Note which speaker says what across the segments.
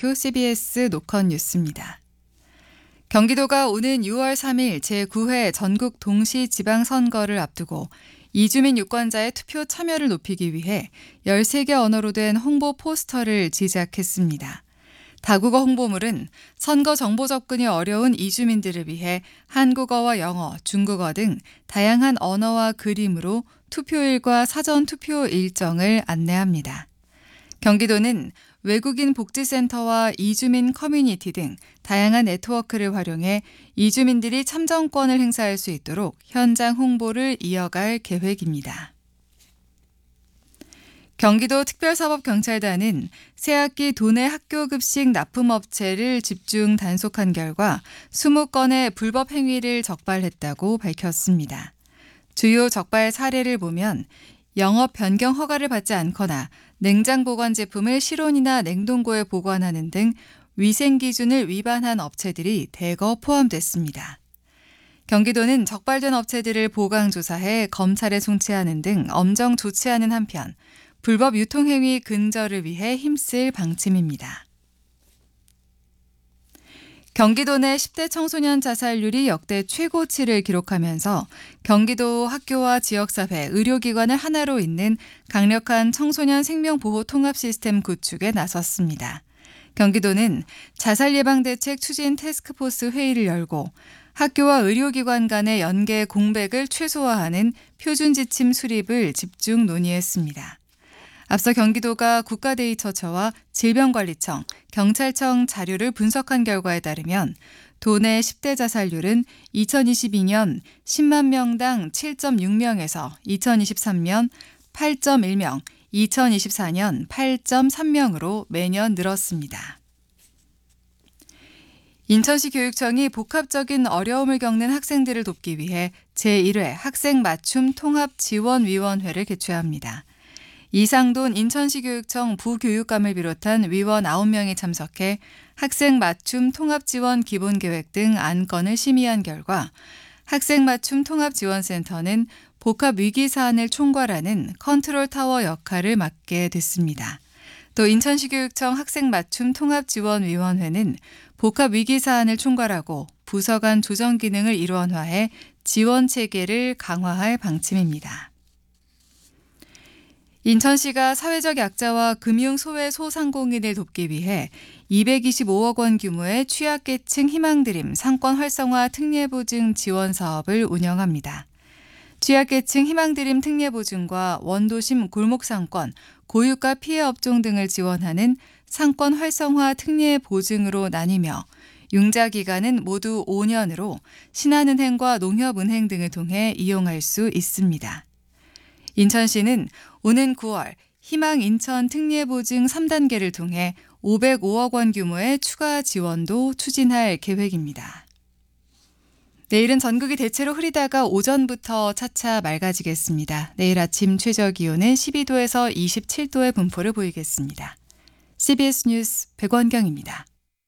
Speaker 1: 정재휴 CBS 노컷 뉴스입니다. 경기도가 오는 6월 3일 제9회 전국 동시지방선거를 앞두고 이주민 유권자의 투표 참여를 높이기 위해 13개 언어로 된 홍보 포스터를 제작했습니다. 다국어 홍보물은 선거 정보 접근이 어려운 이주민들을 위해 한국어와 영어, 중국어 등 다양한 언어와 그림으로 투표일과 사전 투표 일정을 안내합니다. 경기도는 외국인 복지센터와 이주민 커뮤니티 등 다양한 네트워크를 활용해 이주민들이 참정권을 행사할 수 있도록 현장 홍보를 이어갈 계획입니다. 경기도 특별사법경찰단은 새학기 도내 학교급식 납품업체를 집중 단속한 결과 20건의 불법 행위를 적발했다고 밝혔습니다. 주요 적발 사례를 보면 영업 변경 허가를 받지 않거나 냉장 보관 제품을 실온이나 냉동고에 보관하는 등 위생 기준을 위반한 업체들이 대거 포함됐습니다. 경기도는 적발된 업체들을 보강 조사해 검찰에 송치하는 등 엄정 조치하는 한편 불법 유통행위 근절을 위해 힘쓸 방침입니다. 경기도 내 10대 청소년 자살률이 역대 최고치를 기록하면서 경기도 학교와 지역사회, 의료기관을 하나로 잇는 강력한 청소년 생명보호 통합 시스템 구축에 나섰습니다. 경기도는 자살 예방 대책 추진 태스크포스 회의를 열고 학교와 의료기관 간의 연계 공백을 최소화하는 표준 지침 수립을 집중 논의했습니다. 앞서 경기도가 국가데이터처와 질병관리청, 경찰청 자료를 분석한 결과에 따르면 도내 10대 자살률은 2022년 10만 명당 7.6명에서 2023년 8.1명, 2024년 8.3명으로 매년 늘었습니다. 인천시 교육청이 복합적인 어려움을 겪는 학생들을 돕기 위해 제1회 학생 맞춤 통합지원위원회를 개최합니다. 이상돈 인천시 교육청 부교육감을 비롯한 위원 9명이 참석해 학생 맞춤 통합지원 기본계획 등 안건을 심의한 결과 학생 맞춤 통합지원센터는 복합 위기 사안을 총괄하는 컨트롤타워 역할을 맡게 됐습니다. 또 인천시 교육청 학생 맞춤 통합지원위원회는 복합 위기 사안을 총괄하고 부서 간 조정 기능을 일원화해 지원 체계를 강화할 방침입니다. 인천시가 사회적 약자와 금융 소외 소상공인을 돕기 위해 225억 원 규모의 취약계층 희망드림 상권 활성화 특례보증 지원 사업을 운영합니다. 취약계층 희망드림 특례보증과 원도심 골목상권, 고유가 피해 업종 등을 지원하는 상권 활성화 특례보증으로 나뉘며 융자 기간은 모두 5년으로 신한은행과 농협은행 등을 통해 이용할 수 있습니다. 인천시는 오는 9월 희망인천 특례보증 3단계를 통해 505억 원 규모의 추가 지원도 추진할 계획입니다. 내일은 전국이 대체로 흐리다가 오전부터 차차 맑아지겠습니다. 내일 아침 최저기온은 12도에서 27도의 분포를 보이겠습니다. CBS 뉴스 백원경입니다.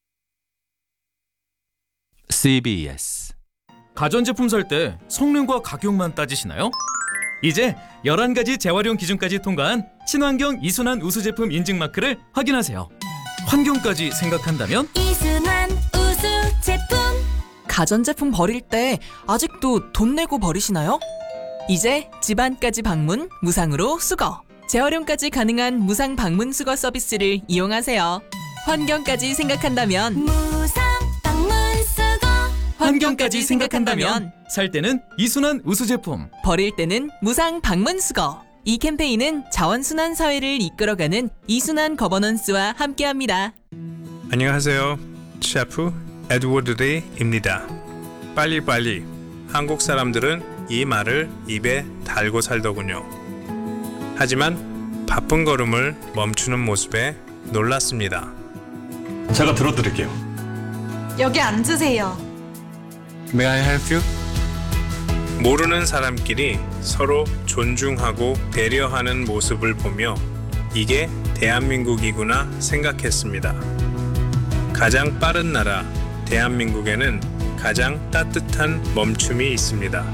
Speaker 2: CBS
Speaker 3: 가전제품 살 때 성능과 가격만 따지시나요? 이제 11가지 재활용 기준까지 통과한 친환경 이순환 우수 제품 인증 마크를 확인하세요. 환경까지 생각한다면
Speaker 4: 이순환 우수 제품.
Speaker 5: 가전제품 버릴 때 아직도 돈 내고 버리시나요? 이제 집안까지 방문 무상으로 수거. 재활용까지 가능한 무상 방문 수거 서비스를 이용하세요. 환경까지 생각한다면
Speaker 4: 무상 방문 수거.
Speaker 3: 환경까지 생각한다면 살 때는 이순환 우수 제품,
Speaker 5: 버릴 때는 무상 방문 수거. 이 캠페인은 자원순환 사회를 이끌어가는 이순환 거버넌스와 함께합니다.
Speaker 6: 안녕하세요. 셰프 에드워드 데이입니다. 빨리빨리. 한국 사람들은 이 말을 입에 달고 살더군요. 하지만 바쁜 걸음을 멈추는 모습에 놀랐습니다.
Speaker 7: 제가 들어드릴게요.
Speaker 8: 여기 앉으세요.
Speaker 7: May I help you?
Speaker 6: 모르는 사람끼리 서로 존중하고 배려하는 모습을 보며 이게 대한민국이구나 생각했습니다. 가장 빠른 나라 대한민국에는 가장 따뜻한 멈춤이 있습니다.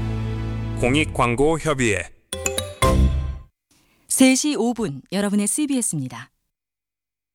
Speaker 6: 공익광고협의회
Speaker 9: 3시 5분 여러분의 CBS입니다.